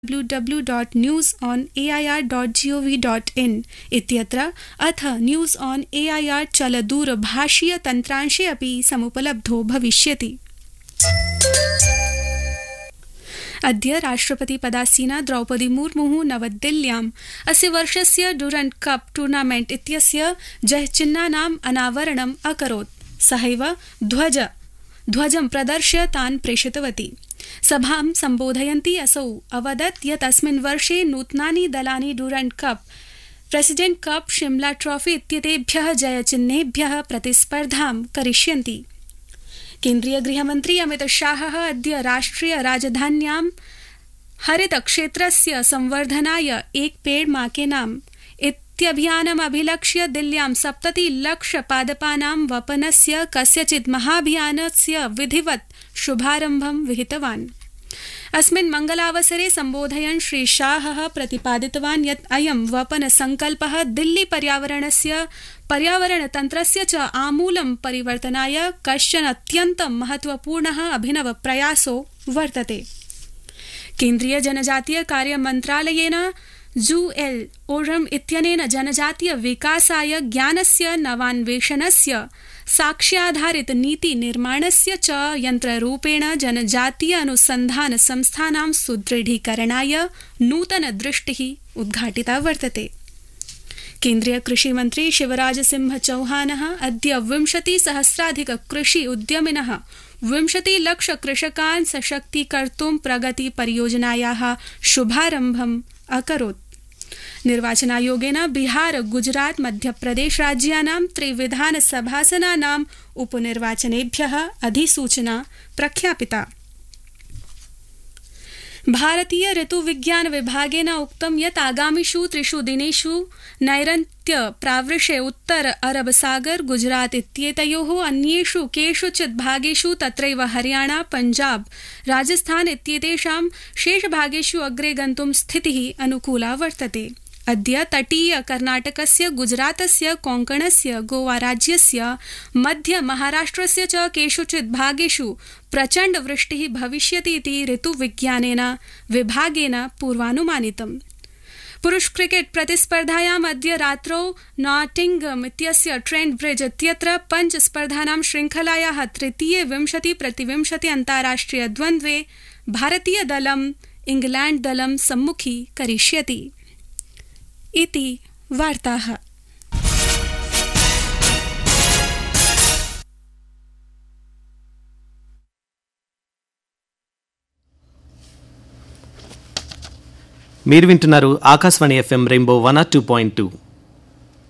www.newsonair.gov.in इत्यत्र अथ news on AIR चलदूरभाषीय तन्त्रांशे अपि समुपलब्धो भविष्यति। अद्य राष्ट्रपतिपदासीना द्रौपदी मुर्मुः नवदिल्ल्याम् अस्य वर्षस्य डुरण्ड् कप टूर्नामेंट इत्यस्य जयचिह्नानाम् अनावरणम् अकरोत्। सहैव ध्वजं प्रदर्श्य तान् प्रेषितवती। सभां सम्बोधयन्ती असौ अवदत् यत् अस्मिन् वर्षे नूतनानि दलानि डुरण्ड् cup, president cup, Shimla trophy इत्येतेभ्यः जयचिह्नेभ्यः प्रतिस्पर्धां करिष्यन्ति। केन्द्रीय गृहमन्त्री अमित शाहः अद्य राष्ट्रिय राजधान्यां हरित क्षेत्रस्य संवर्धनाय एक पेड़ मा के नाम इत्यभियानम् अभिलक्ष्य दिल्ल्यां 70 लाख पादपानां वपनस्य कस्यचित् महाभियानस्य विधिवत् शुभारम्भं विहितवान्। अस्मिन् मंगलावसरे सम्बोधयन् श्री शाहः प्रतिपादितवान् यत् अयं वपन संकल्पः दिल्ली पर्यावरणतन्त्रस्य च आमूलं परिवर्तनाय कश्चन अत्यन्तं महत्वपूर्णः अभिनव प्रयासो वर्तते। केन्द्रीय जनजातीय कार्य मन्त्रालयेन जूएल ओरम इत्यनेन जनजातीय विकासाय ज्ञानस्य नवान्वेषणस्य साक्ष्याधारित नीति निर्माणस्य च यन्त्ररूपेण जनजातीय अनुसन्धान संस्थानां सुदृढीकरणाय नूतन दृष्टिः उद्घाटिता वर्तते। केन्द्रीय कृषि मंत्री शिवराज सिंह चौहानः अद्य 20,000 कृषि उद्यमिनः 20 लाख कृषकान् सशक्तीकर्तुं प्रगति परियोजनायाः शुभारम्भम् अकरोत्। निर्वाचनायोगेन बिहार, गुजरात, मध्यप्रदेश राज्यानां त्रिविधानसभासनानाम् उपनिर्वाचनेभ्यः अधिसूचना प्रख्यापिता। भारतीय ऋतुविज्ञान विभागेन उक्तं यत् आगामिषु 3 दिनेषु नैऋत्य प्रावृष्ये उत्तर अरब सागर, गुजरात इत्येतयोः अन्येषु केषुचित् भागेषु तत्रैव हरियाणा, पंजाब, राजस्थान इत्येतेषां शेषभागेषु अग्रे गन्तुं स्थितिः अनुकूला वर्तते। अद्य तटीय कर्णाटकस्य, गुजरातस्य, कोङ्कणस्य, गोवा राज्यस्य, मध्य महाराष्ट्रस्य च केषुचित् भागेषु प्रचण्ड वृष्टिः भविष्यति इति ऋतुविज्ञानेन विभागेन पूर्वानुमानितम्। पुरुष क्रिकेट प्रतिस्पर्धायाम् अद्य रात्रौ नॉटिंगम इत्यस्य ट्रेंट ब्रिज इत्यत्र 5 स्पर्धानां श्रृंखलायाः तृतीये 20-20 अन्ताराष्ट्रिय द्वन्द्वे भारतीय दलम् इंग्लैंड दलं सम्मुखी करिष्यति। इति वार्ताः। మీరు వింటున్నారు ఆకాశవాణి FM రెయిన్బో 102.2.